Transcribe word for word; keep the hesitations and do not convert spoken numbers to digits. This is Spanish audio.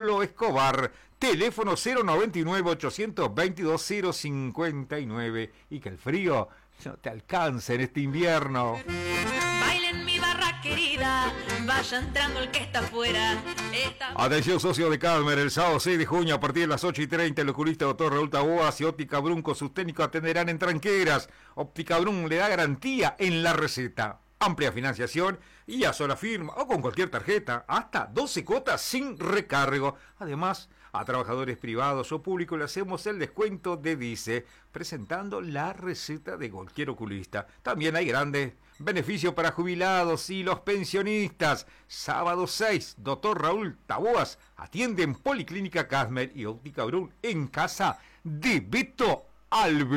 Pablo Escobar. Teléfono cero noventa y nueve, ochocientos veintidós, cero cincuenta y nueve. Y que el frío no te alcance en este invierno. Bailen mi barra querida, vaya entrando el que está afuera. Esta... Atención, socio de Calmer, el sábado seis de junio a partir de las ocho y treinta, el oculista doctor Raúl Taboas y Óptica Brun con sus técnicos atenderán en tranqueras. Óptica Brun le da garantía en la receta. Amplia financiación y a sola firma o con cualquier tarjeta, hasta doce cuotas sin recargo. Además, a trabajadores privados o públicos le hacemos el descuento de DICE, presentando la receta de cualquier oculista. También hay grandes beneficios para jubilados y los pensionistas. Sábado seis, doctor Raúl Taboas atiende en Policlínica Casmer y Óptica Brun en casa de Beto Alves.